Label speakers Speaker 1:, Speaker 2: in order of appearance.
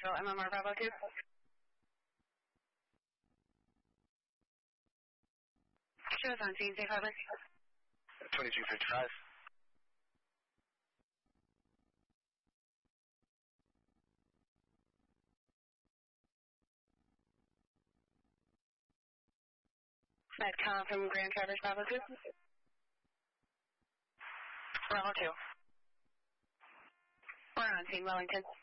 Speaker 1: Nashville, MMR Bravo 2. Shows on scene, safe harbor.
Speaker 2: 2255.
Speaker 1: Medcom from Grand Traverse Bravo 2. Bravo 2. We're on scene, Wellington.